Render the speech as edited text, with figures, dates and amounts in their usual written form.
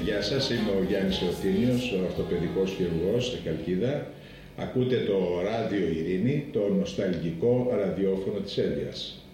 Γεια σας, είμαι ο Γιάννης Εωτήνιος, ο ορθοπαιδικός χειρουργός στη Χαλκίδα. Ακούτε το Ράδιο Ειρήνη, το νοσταλγικό ραδιόφωνο της Ένδειας.